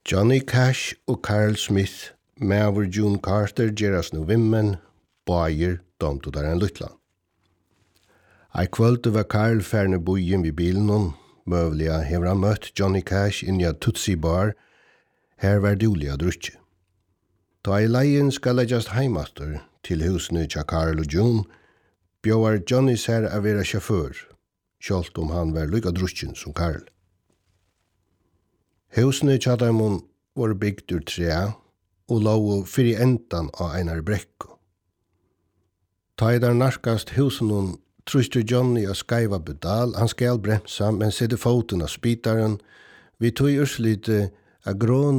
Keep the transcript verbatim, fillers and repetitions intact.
Johnny Cash og Carl Smith, Maver June Carter, gerast nu vimmen, bægir domtu der en luttla. Ei kvöldu var Carl færne bojen vid bilen hon, møvliga hever han møtt Johnny Cash inn i a Tutsi bar, her var duliga drutje. Da i leien skal leggjast heimaster til husene tja Carl og June, bjóar Johnny sær a vera sjåfør, sjålt om han var lykka drutjen som Carl. Husene tja daimon var bygd ur træ og låg fyrir endan av einar brekku. Ta i der narkast husen truster Johnny a skaiva pedal, han skal bremsa, men sette foten av spitaren, vi tog urslite a grån